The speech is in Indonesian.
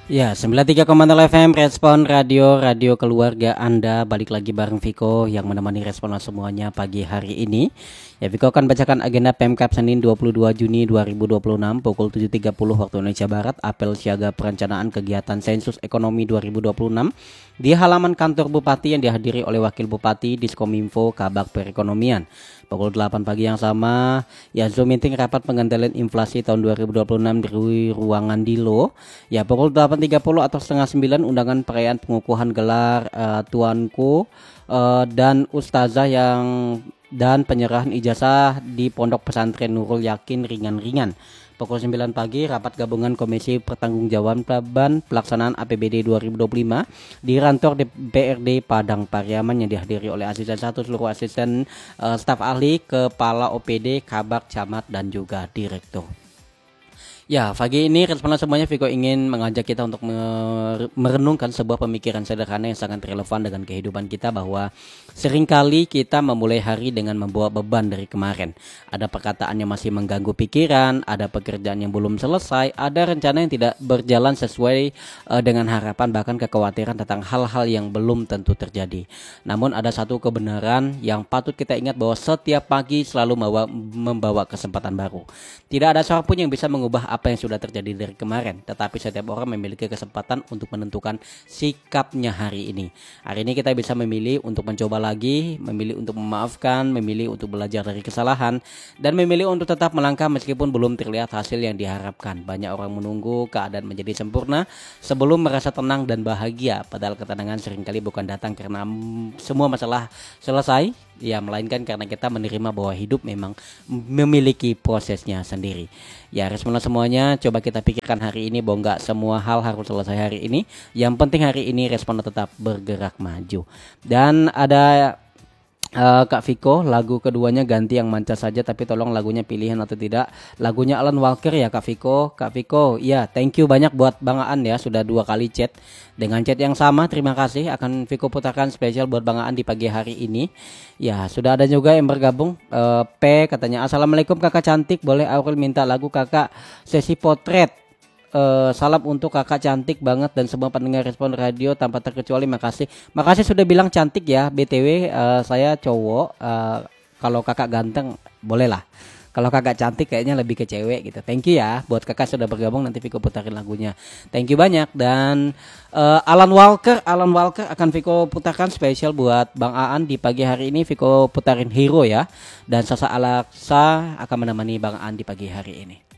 Ya, 93,0 FM Respon Radio Keluarga Anda. Balik lagi bareng Viko yang menemani respon semuanya pagi hari ini. Ya, Viko akan bacakan agenda Pemkab Senin 22 Juni 2026 pukul 7.30 waktu Indonesia Barat. Apel siaga perencanaan kegiatan sensus ekonomi 2026 di halaman kantor Bupati yang dihadiri oleh Wakil Bupati Diskominfo Kabak Perekonomian. Pukul 8 pagi yang sama, ya Zoom meeting rapat pengendalian inflasi tahun 2026 di ruangan Dilo. Ya, pukul 8.30 atau setengah 9 undangan perayaan pengukuhan gelar Tuanku dan Ustazah dan penyerahan ijazah di Pondok Pesantren Nurul Yakin ringan-ringan. Pukul 9 pagi rapat gabungan Komisi Pertanggungjawaban Pelaksanaan APBD 2025 di kantor DPRD Padang Pariaman yang dihadiri oleh asisten 1 seluruh asisten staf ahli, kepala OPD, kabak, camat dan juga direktur. Ya, pagi ini responan semuanya Viko ingin mengajak kita untuk merenungkan sebuah pemikiran sederhana yang sangat relevan dengan kehidupan kita, bahwa seringkali kita memulai hari dengan membawa beban dari kemarin. Ada perkataan yang masih mengganggu pikiran, ada pekerjaan yang belum selesai, ada rencana yang tidak berjalan sesuai dengan harapan, bahkan kekhawatiran tentang hal-hal yang belum tentu terjadi. Namun ada satu kebenaran yang patut kita ingat, bahwa setiap pagi selalu membawa kesempatan baru. Tidak ada seorang pun yang bisa mengubah apa yang sudah terjadi dari kemarin, tetapi setiap orang memiliki kesempatan untuk menentukan sikapnya hari ini. Hari ini kita bisa memilih untuk mencoba lagi, memilih untuk memaafkan, memilih untuk belajar dari kesalahan, dan memilih untuk tetap melangkah meskipun belum terlihat hasil yang diharapkan. Banyak orang menunggu keadaan menjadi sempurna sebelum merasa tenang dan bahagia, padahal ketenangan seringkali bukan datang karena semua masalah selesai, ya, melainkan karena kita menerima bahwa hidup memang memiliki prosesnya sendiri. Ya, responlah semuanya, coba kita pikirkan hari ini bahwa nggak semua hal harus selesai hari ini. Yang penting hari ini responlah tetap bergerak maju. Dan ada Kak Viko, lagu keduanya ganti yang manca saja, tapi tolong lagunya pilihan atau tidak. Lagunya Alan Walker ya Kak Viko. Kak Viko, ya thank you banyak buat Bang Aan ya, sudah 2 kali chat. Dengan chat yang sama, terima kasih. Akan Viko putarkan spesial buat Bang Aan di pagi hari ini. Ya, sudah ada juga yang bergabung. P katanya, Assalamualaikum kakak cantik, boleh Aurel minta lagu kakak sesi potret. Salam untuk kakak cantik banget dan semua pendengar respon radio tanpa terkecuali. Makasih sudah bilang cantik ya. BTW saya cowok, kalau kakak ganteng bolehlah. Kalau kakak cantik kayaknya lebih ke cewek gitu. Thank you ya buat kakak sudah bergabung, nanti Viko putarin lagunya. Thank you banyak. Dan Alan Walker akan Viko putarkan spesial buat Bang Aan di pagi hari ini. Viko putarin Hero ya. Dan Sasa Alaksa akan menemani Bang Aan di pagi hari ini.